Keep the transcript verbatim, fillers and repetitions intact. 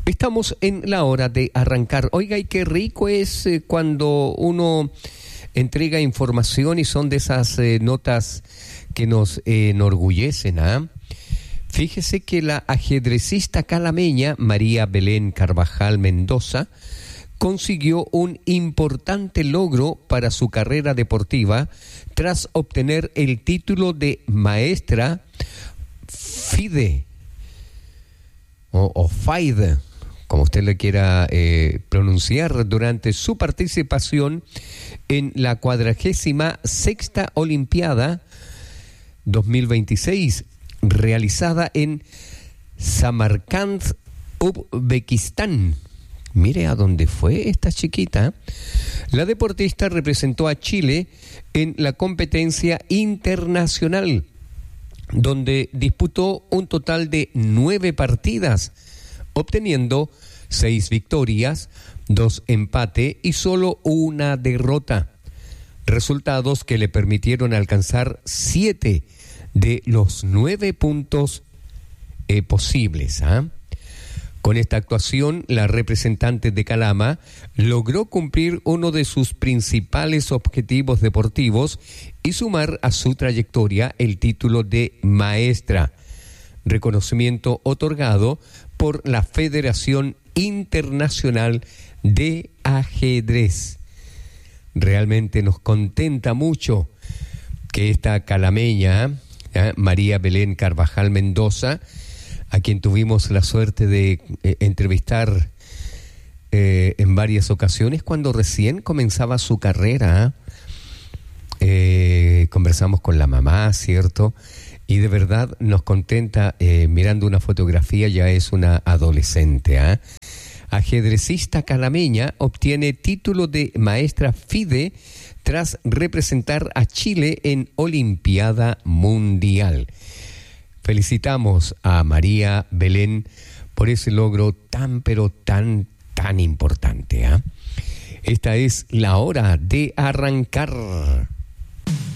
Estamos en la hora de arrancar. Oiga, y qué rico es eh, cuando uno entrega información y son de esas eh, notas que nos eh, enorgullecen, ¿ah? ¿eh? Fíjese que la ajedrecista calameña María Belén Carvajal Mendoza consiguió un importante logro para su carrera deportiva tras obtener el título de maestra FIDE o, o FAIDE, como usted le quiera eh, pronunciar, durante su participación en la cuadragésima sexta Olimpiada dos mil veintiséis, realizada en Samarcand, Uzbekistán. Mire a dónde fue esta chiquita. La deportista representó a Chile en la competencia internacional, donde disputó un total de nueve partidas, obteniendo seis victorias, dos empates y solo una derrota. Resultados que le permitieron alcanzar siete de los nueve puntos eh, posibles. ¿ah? ¿eh? Con esta actuación, la representante de Calama logró cumplir uno de sus principales objetivos deportivos y sumar a su trayectoria el título de maestra, reconocimiento otorgado por la Federación Internacional de Ajedrez. Realmente nos contenta mucho que esta calameña, ¿eh? María Belén Carvajal Mendoza, a quien tuvimos la suerte de eh, entrevistar eh, en varias ocasiones cuando recién comenzaba su carrera. Eh, conversamos con la mamá, ¿cierto? Y de verdad nos contenta, eh, mirando una fotografía, ya es una adolescente. ¿eh? Ajedrecista calameña obtiene título de maestra FIDE tras representar a Chile en Olimpiada Mundial. Felicitamos a María Belén por ese logro tan, pero tan, tan importante. ¿eh? Esta es la hora de arrancar.